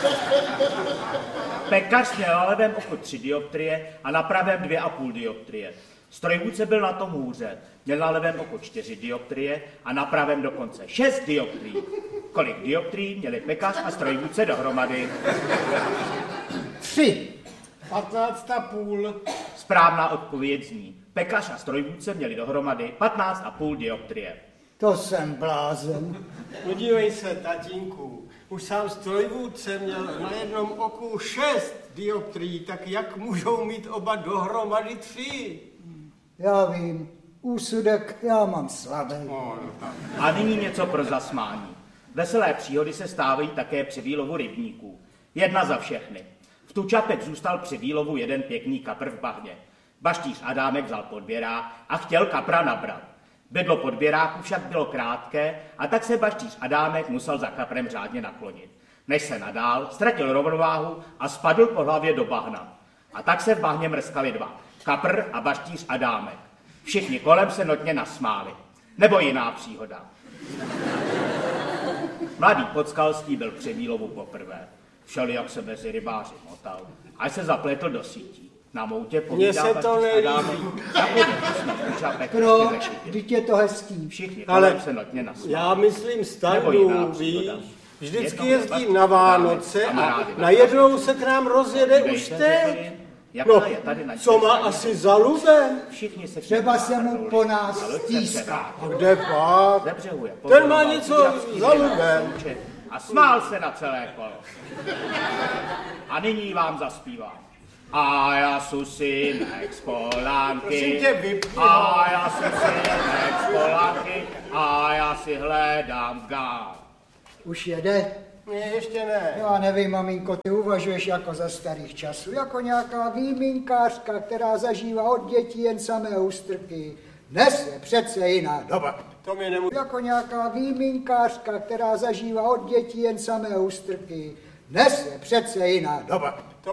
Pekař měl na levém oku 3 dioptrie a na pravém 2,5 dioptrie. Strojvůdce byl na tom hůře. Měl na levém oku 4 dioptrie a na pravém dokonce 6 dioptrií. Kolik dioptrií měli pekař a strojvůdce dohromady? 3. 15,5. Správná odpověď zní. Pekař a strojvůdce měli dohromady 15,5 dioptrie. To jsem blázen. No dívej se, tatínku, už sám strojvůdce měl na jednom oku 6 dioptrií, tak jak můžou mít oba dohromady 3? Já vím, úsudek já mám slabý. A nyní něco pro zasmání. Veselé příhody se stávají také při výlovu rybníků. Jedna za všechny. V tu čapek zůstal při výlovu jeden pěkný kapr v bahně. Baštíř Adámek vzal podběrák a chtěl kapra nabrat. Bedlo podběráku však bylo krátké a tak se baštíř Adámek musel za kaprem řádně naklonit. Než se nadál, ztratil rovnováhu a spadl po hlavě do bahna. A tak se v bahně mrskali dva. Kapr a baštíř Adámek. Všichni kolem se notně nasmáli. Nebo jiná příhoda. Mladý Podskalský byl při výlovu poprvé. Všel, jak se mezi rybáři motal, až se zapletl do sítí. Na moutě povídá Mně se to nelíbí. Proč? Vždyť je to hezký. Všichni Ale kolem se notně nasmáli. Já myslím Nebo Standu, jiná víš? příhoda. Vždycky Jednou jezdí Baštíř na Vánoce Adámek a kamarády najednou se k nám rozjede už Dejte, teď. řekli, jaká No, je tady na co má České asi za lubem? Všichni se Třeba se mu po nás stýská. A kde pak? Zebřehuje. Ten má něco za lubem. A smál se na celé kolo. A nyní vám zaspívám. A já su synek z Polánky. Prosím tě, vypni ho. A já su synek z Polánky. A já si hledám gál. Už jede? Ne, ještě ne. Já nevím, maminko, ty uvažuješ jako za starých časů, jako nějaká výmínkářka, která zažívá od dětí jen samé ústrky. Dnes je přece jiná doba. To mě nemůže. Jako nějaká výmínkářka, která zažívá od dětí jen samé ústrky. Dnes je přece jiná doba.